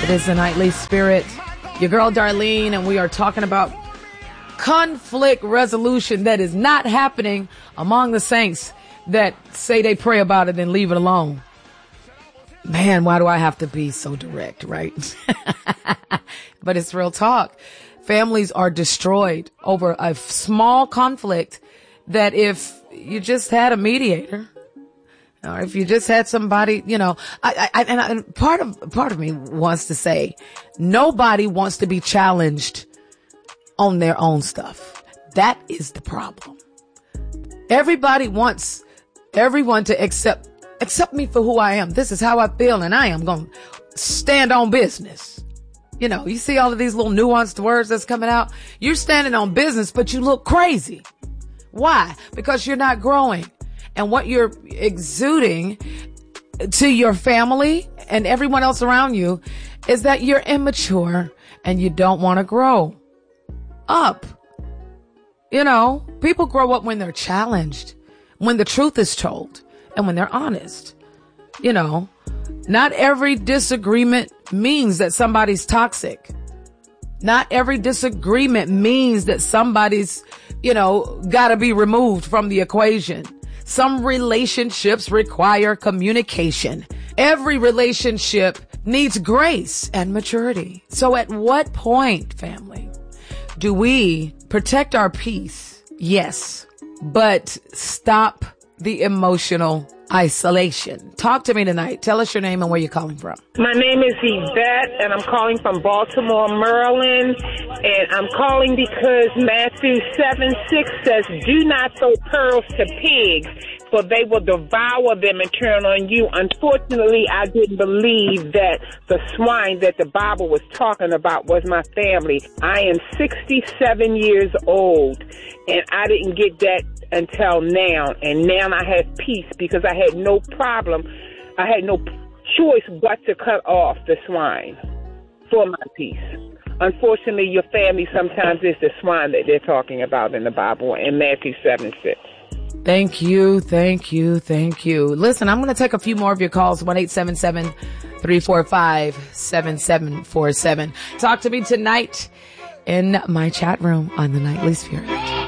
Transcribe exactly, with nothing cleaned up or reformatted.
It is the Nightly Spirit. Your girl Darlene, and we are talking about conflict resolution that is not happening among the saints that say they pray about it and leave it alone. Man, why do I have to be so direct, right? But it's real talk. Families are destroyed over a small conflict that if you just had a mediator, or if you just had somebody, you know, I, I, and, I, and part of, part of me wants to say nobody wants to be challenged on their own stuff. That is the problem. Everybody wants everyone to accept, accept me for who I am. This is how I feel, and I am going to stand on business. You know, you see all of these little nuanced words that's coming out. You're standing on business, but you look crazy. Why? Because you're not growing. And what you're exuding to your family and everyone else around you is that you're immature and you don't want to grow up. You know, people grow up when they're challenged, when the truth is told, and when they're honest. You know, not every disagreement means that somebody's toxic. Not every disagreement means that somebody's, you know, gotta be removed from the equation. Some relationships require communication. Every relationship needs grace and maturity. So at what point, family, do we protect our peace? Yes, but stop the emotional isolation. Talk to me tonight. Tell us your name and where you're calling from. My name is Yvette, and I'm calling from Baltimore, Maryland. And I'm calling because Matthew seven six says, do not throw pearls to pigs, for they will devour them and turn on you. Unfortunately, I didn't believe that the swine that the Bible was talking about was my family. I am sixty-seven years old, and I didn't get that until now. And now I have peace because I had no problem. I had no choice but to cut off the swine for my peace. Unfortunately, your family sometimes is the swine that they're talking about in the Bible in Matthew seven six. Thank you, thank you, thank you. Listen, I'm going to take a few more of your calls, one eight seven seven, three four five, seven seven four seven. Talk to me tonight in my chat room on the Nightly Spirit.